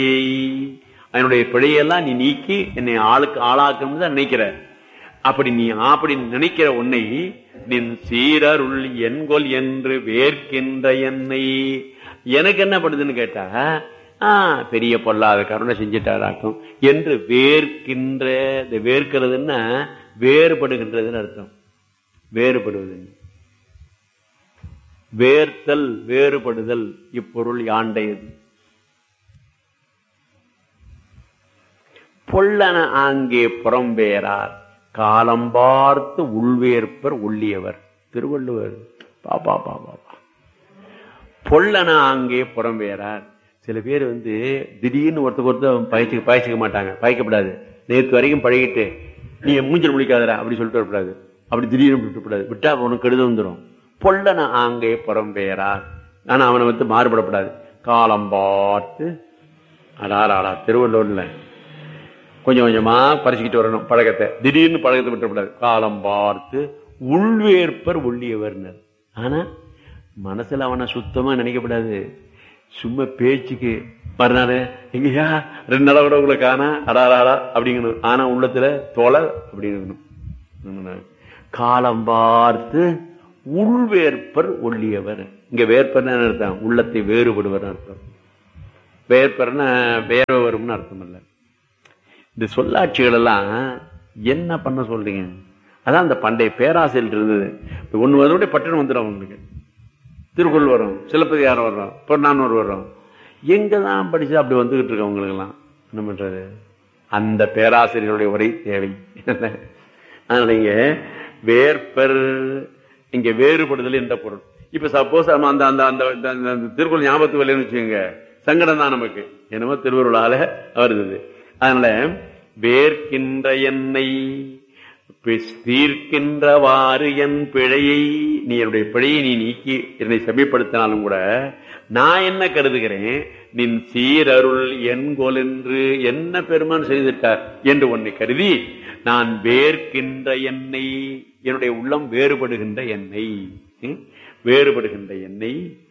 என்னுடைய பிழையெல்லாம் நீ நீக்கி என்னை ஆளாக்கணும் தான் நினைக்கிற. அப்படி நீ அப்படி நினைக்கிற உன்னை நின் சீரருள் என்கொல் என்று வேர்க்கின்ற என்னை எனக்கு என்ன பண்ணுதுன்னு கேட்டா, பெரிய பொல்லாத கருணை செஞ்சிட்டாராக்கும் என்று வேர்க்கின்ற. இந்த வேர்க்கிறதுன்னா வேறுபடுகின்றதுன்னு அர்த்தம். வேறுபடுவது, வேர்த்தல், வேறுபடுதல், இப்பொருள் யாண்டையது. பொல்லன ஆங்கே புறம்பேரார் காலம் பார்த்து உள்வேற்பர் உள்ளியவர். திருவள்ளுவர். பாப்பா பாப்பா. பொல்லன ஆங்கே புறம்பேரார். சில பேர் திடீர்னு ஒருத்தர் பாய்ச்சிக்க மாட்டாங்க. பாய்க்கப்படாது. நேற்று வரைக்கும் பழகிட்டு நீ மூஞ்சல் முடிக்காதரா அப்படி சொல்லிட்டு வரக்கூடாது. அப்படி திடீர்னு விட்டுப்படாது. விட்டா உனக்கு கெடுதல் வந்துடும். பொல்லன ஆங்கே புறம்பேரார். ஆனா அவனை மாறுபடப்படாது. காலம் பார்த்து அடாரா. திருவள்ளூர்ல கொஞ்சம் கொஞ்சமா பறிச்சுக்கிட்டு வரணும் பழக்கத்தை. திடீர்னு பழக்கத்தை விட்டுப்படாது. காலம் பார்த்து உள்வேற்பர் உள்ளியவர். ஆனா மனசுல அவனை சுத்தமா நினைக்கப்படாது. சும்மா பேச்சுக்கு மறுநாள் எங்கயா 2 நாள கூட உங்களை காணா அடாராடா அப்படிங்கணும். ஆனா உள்ளத்துல தோலை அப்படிங்கணும். காலம் பார்த்து உள்வேற்பர் ஒள்ளியவர். இங்க வேற்பர்னு அர்த்தம் உள்ளத்தை வேறுபடுவர் அர்த்தம். வேற்பர்னா வேற வரும்னு அர்த்தம் இல்ல. இந்த சொல்லாட்சிகள் எல்லாம் என்ன பண்ண சொல்றீங்க? அதான் அந்த பண்டைய பேராசிரியர் இருந்தது. ஒண்ணு வருடைய பட்டணம் வந்துடும். அவங்களுக்கு திருக்குறள் வரும், சிலப்பதிகாரம் வரும், பொன்னானூறு வரும். எங்கதான் படிச்சு அப்படி வந்துகிட்டு இருக்கு அவங்களுக்கு எல்லாம். என்ன பண்றது? அந்த பேராசிரியருடைய உரை தேவை. அதனால இங்க வேற்பர், இங்க வேறுபடுதல் என்ற பொருள். இப்ப சப்போஸ் அந்த அந்த அந்த திருக்குறள் ஞாபகத்துக்கு வரலன்னு வச்சுக்கோங்க, சங்கடம் தான் நமக்கு. என்னமோ திருவருளால வருது. அதனால வேர்க்கின்ற என்னை தீர்க்கின்றவாறு என் பிழையை, நீ என்னுடைய பிழையை நீ நீக்கி என்னை செம்மைப்படுத்தினாலும் கூட நான் என்ன கருதுகிறேன், நின் சீரருள் என்கொல் என்று என்ன பெருமான் செய்துட்டார் என்று உன்னை கருதி நான் வேர்க்கின்ற என்னை, என்னுடைய உள்ளம் வேறுபடுகின்ற என்னை, வேறுபடுகின்ற என்னை